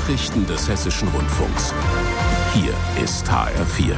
Nachrichten des Hessischen Rundfunks. Hier ist HR4.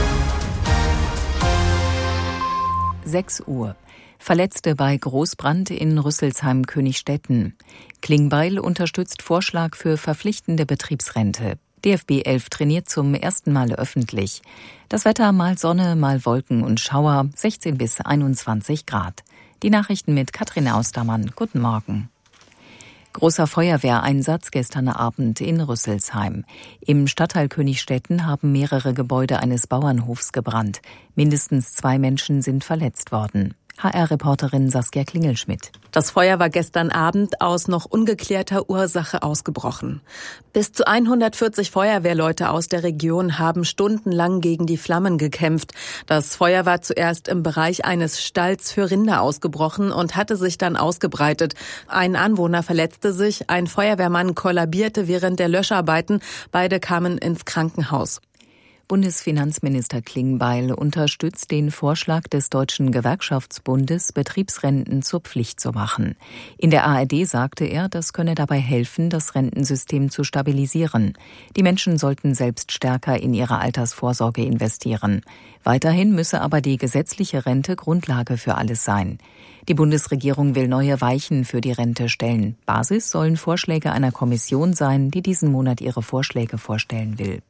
6 Uhr. Verletzte bei Großbrand in Rüsselsheim-Königsstetten. Klingbeil unterstützt Vorschlag für verpflichtende Betriebsrente. DFB 11 trainiert zum ersten Mal öffentlich. Das Wetter mal Sonne, mal Wolken und Schauer, 16 bis 21 Grad. Die Nachrichten mit Katrin Austermann. Guten Morgen. Großer Feuerwehreinsatz gestern Abend in Rüsselsheim. Im Stadtteil Königsstetten haben mehrere Gebäude eines Bauernhofs gebrannt. Mindestens 2 Menschen sind verletzt worden. HR-Reporterin Saskia Klingelschmidt. Das Feuer war gestern Abend aus noch ungeklärter Ursache ausgebrochen. Bis zu 140 Feuerwehrleute aus der Region haben stundenlang gegen die Flammen gekämpft. Das Feuer war zuerst im Bereich eines Stalls für Rinder ausgebrochen und hatte sich dann ausgebreitet. Ein Anwohner verletzte sich, ein Feuerwehrmann kollabierte während der Löscharbeiten. Beide kamen ins Krankenhaus. Bundesfinanzminister Klingbeil unterstützt den Vorschlag des Deutschen Gewerkschaftsbundes, Betriebsrenten zur Pflicht zu machen. In der ARD sagte er, das könne dabei helfen, das Rentensystem zu stabilisieren. Die Menschen sollten selbst stärker in ihre Altersvorsorge investieren. Weiterhin müsse aber die gesetzliche Rente Grundlage für alles sein. Die Bundesregierung will neue Weichen für die Rente stellen. Basis sollen Vorschläge einer Kommission sein, die diesen Monat ihre Vorschläge vorstellen will.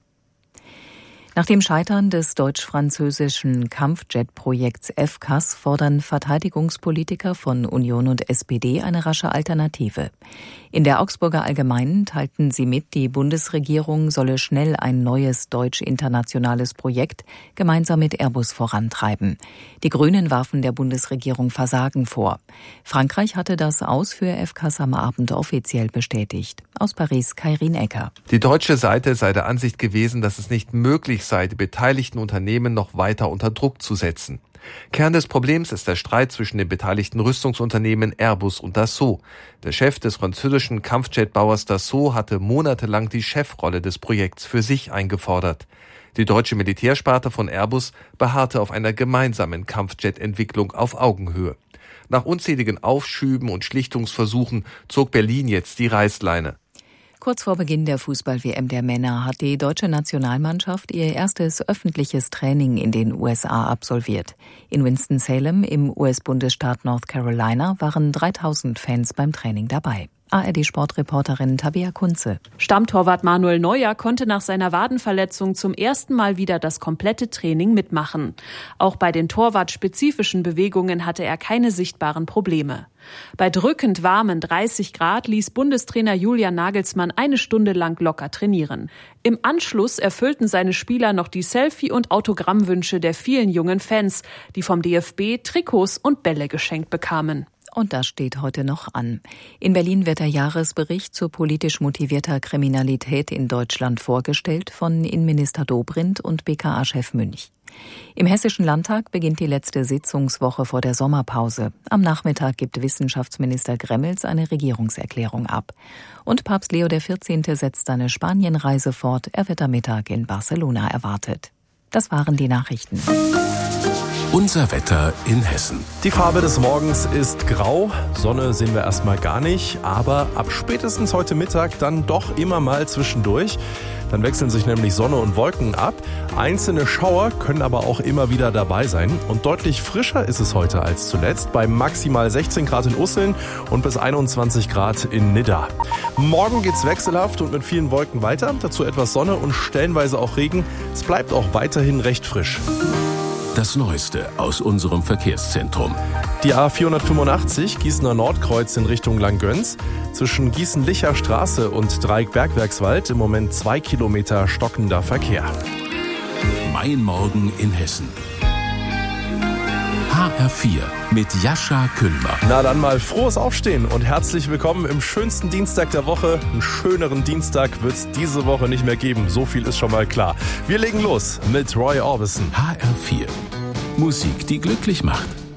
Nach dem Scheitern des deutsch-französischen Kampfjet-Projekts FCAS fordern Verteidigungspolitiker von Union und SPD eine rasche Alternative. In der Augsburger Allgemeinen teilten sie mit, die Bundesregierung solle schnell ein neues deutsch-internationales Projekt gemeinsam mit Airbus vorantreiben. Die Grünen warfen der Bundesregierung Versagen vor. Frankreich hatte das Aus für FCAS am Abend offiziell bestätigt. Aus Paris Kairin Ecker. Die deutsche Seite sei der Ansicht gewesen, dass es nicht möglich sei, die beteiligten Unternehmen noch weiter unter Druck zu setzen. Kern des Problems ist der Streit zwischen den beteiligten Rüstungsunternehmen Airbus und Dassault. Der Chef des französischen Kampfjetbauers Dassault hatte monatelang die Chefrolle des Projekts für sich eingefordert. Die deutsche Militärsparte von Airbus beharrte auf einer gemeinsamen Kampfjet-Entwicklung auf Augenhöhe. Nach unzähligen Aufschüben und Schlichtungsversuchen zog Berlin jetzt die Reißleine. Kurz vor Beginn der Fußball-WM der Männer hat die deutsche Nationalmannschaft ihr erstes öffentliches Training in den USA absolviert. In Winston-Salem im US-Bundesstaat North Carolina waren 3000 Fans beim Training dabei. ARD-Sportreporterin Tabea Kunze. Stammtorwart Manuel Neuer konnte nach seiner Wadenverletzung zum ersten Mal wieder das komplette Training mitmachen. Auch bei den torwartspezifischen Bewegungen hatte er keine sichtbaren Probleme. Bei drückend warmen 30 Grad ließ Bundestrainer Julian Nagelsmann eine Stunde lang locker trainieren. Im Anschluss erfüllten seine Spieler noch die Selfie- und Autogrammwünsche der vielen jungen Fans, die vom DFB Trikots und Bälle geschenkt bekamen. Und das steht heute noch an. In Berlin wird der Jahresbericht zu politisch motivierter Kriminalität in Deutschland vorgestellt von Innenminister Dobrindt und BKA-Chef Münch. Im Hessischen Landtag beginnt die letzte Sitzungswoche vor der Sommerpause. Am Nachmittag gibt Wissenschaftsminister Gremmels eine Regierungserklärung ab. Und Papst Leo XIV. Setzt seine Spanienreise fort. Er wird am Mittag in Barcelona erwartet. Das waren die Nachrichten. Unser Wetter in Hessen. Die Farbe des Morgens ist grau. Sonne sehen wir erstmal gar nicht. Aber ab spätestens heute Mittag dann doch immer mal zwischendurch. Dann wechseln sich nämlich Sonne und Wolken ab. Einzelne Schauer können aber auch immer wieder dabei sein. Und deutlich frischer ist es heute als zuletzt. Bei maximal 16 Grad in Usseln und bis 21 Grad in Nidda. Morgen geht's wechselhaft und mit vielen Wolken weiter. Dazu etwas Sonne und stellenweise auch Regen. Es bleibt auch weiterhin recht frisch. Das Neueste aus unserem Verkehrszentrum. Die A485 Gießener Nordkreuz in Richtung Langgöns. Zwischen Gießen-Licher Straße und Dreieck-Bergwerkswald im Moment 2 Kilometer stockender Verkehr. Mein Morgen in Hessen. HR4 mit Jascha Kühlmer. Na dann mal frohes Aufstehen und herzlich willkommen im schönsten Dienstag der Woche. Einen schöneren Dienstag wird es diese Woche nicht mehr geben. So viel ist schon mal klar. Wir legen los mit Roy Orbison. HR4. Musik, die glücklich macht.